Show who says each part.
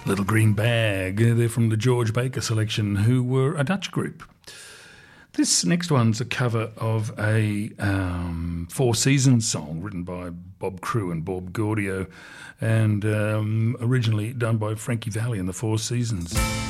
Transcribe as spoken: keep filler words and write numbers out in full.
Speaker 1: Little Green Bag. They're from the George Baker selection, who were a Dutch group. This next one's a cover of a um, Four Seasons song written by Bob Crewe and Bob Gaudio, and um, originally done by Frankie Valli and the Four Seasons.